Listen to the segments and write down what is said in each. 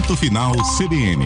Ponto Final CBN.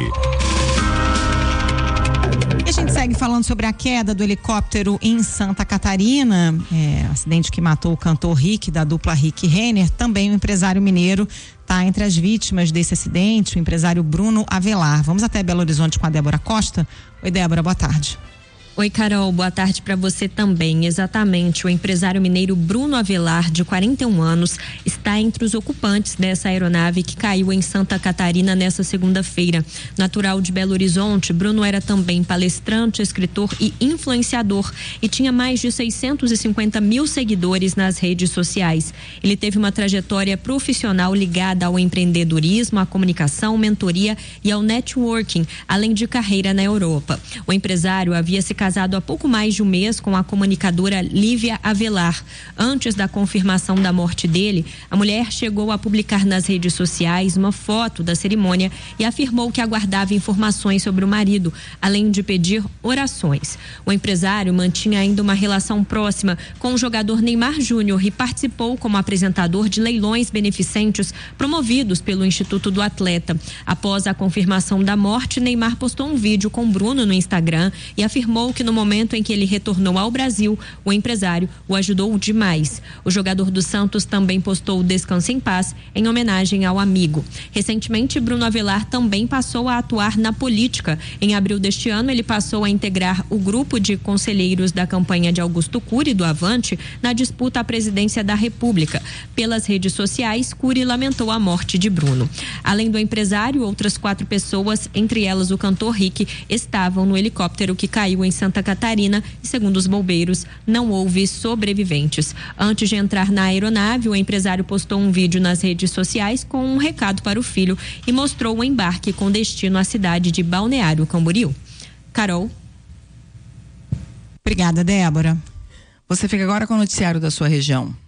A gente segue falando sobre a queda do helicóptero em Santa Catarina, acidente que matou o cantor Rick, da dupla Rick Renner. Também o empresário mineiro está entre as vítimas desse acidente, o empresário Bruno Avelar. Vamos até Belo Horizonte com a Débora Costa. Oi, Débora, boa tarde. Oi, Carol, boa tarde para você também. Exatamente, o empresário mineiro Bruno Avelar, de 41 anos, está entre os ocupantes dessa aeronave que caiu em Santa Catarina nesta segunda-feira. Natural de Belo Horizonte, Bruno era também palestrante, escritor e influenciador e tinha mais de 650 mil seguidores nas redes sociais. Ele teve uma trajetória profissional ligada ao empreendedorismo, à comunicação, mentoria e ao networking, além de carreira na Europa. O empresário havia se casado há pouco mais de um mês com a comunicadora Lívia Avelar. Antes da confirmação da morte dele, a mulher chegou a publicar nas redes sociais uma foto da cerimônia e afirmou que aguardava informações sobre o marido, além de pedir orações. O empresário mantinha ainda uma relação próxima com o jogador Neymar Júnior e participou como apresentador de leilões beneficentes promovidos pelo Instituto do Atleta. Após a confirmação da morte, Neymar postou um vídeo com Bruno no Instagram e afirmou que no momento em que ele retornou ao Brasil, o empresário o ajudou demais. O jogador do Santos também postou Descanse em Paz em homenagem ao amigo. Recentemente, Bruno Avelar também passou a atuar na política. Em abril deste ano, ele passou a integrar o grupo de conselheiros da campanha de Augusto Cury, do Avante, na disputa à presidência da República. Pelas redes sociais, Cury lamentou a morte de Bruno. Além do empresário, outras 4 pessoas, entre elas o cantor Rick, estavam no helicóptero que caiu em Santa Catarina e, segundo os bombeiros, não houve sobreviventes. Antes de entrar na aeronave, o empresário postou um vídeo nas redes sociais com um recado para o filho e mostrou o embarque com destino à cidade de Balneário Camboriú. Carol. Obrigada, Débora. Você fica agora com o noticiário da sua região.